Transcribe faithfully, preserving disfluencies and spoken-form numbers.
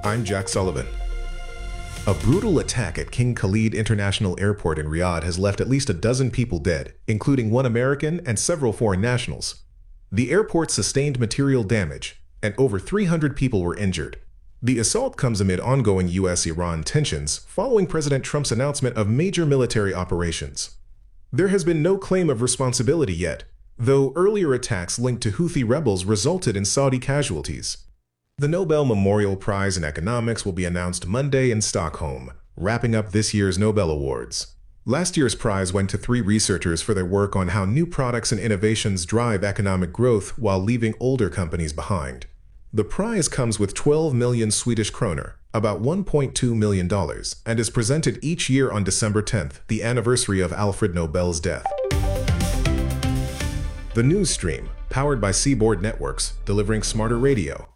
I'm Jack Sullivan. A brutal attack at King Khalid International Airport in Riyadh has left at least a dozen people dead, including one American and several foreign nationals. The airport sustained material damage, and over three hundred people were injured. The assault comes amid ongoing U S Iran tensions following President Trump's announcement of major military operations. There has been no claim of responsibility yet, though earlier attacks linked to Houthi rebels resulted in Saudi casualties. The Nobel Memorial Prize in Economics will be announced Monday in Stockholm, wrapping up this year's Nobel Awards. Last year's prize went to three researchers for their work on how new products and innovations drive economic growth while leaving older companies behind. The prize comes with twelve million Swedish kroner, about one point two million dollars, and is presented each year on December tenth, the anniversary of Alfred Nobel's death. The News Stream, powered by Seaboard Networks, delivering smarter radio.